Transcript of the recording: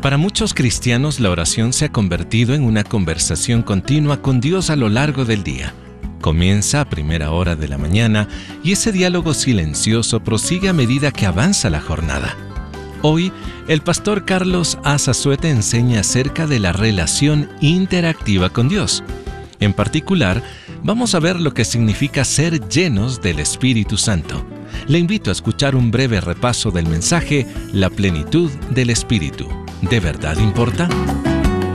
Para muchos cristianos, la oración se ha convertido en una conversación continua con Dios a lo largo del día. Comienza a primera hora de la mañana y ese diálogo silencioso prosigue a medida que avanza la jornada. Hoy, el pastor Carlos Azazuete enseña acerca de la relación interactiva con Dios. En particular, vamos a ver lo que significa ser llenos del Espíritu Santo. Le invito a escuchar un breve repaso del mensaje La plenitud del Espíritu. ¿De verdad importa?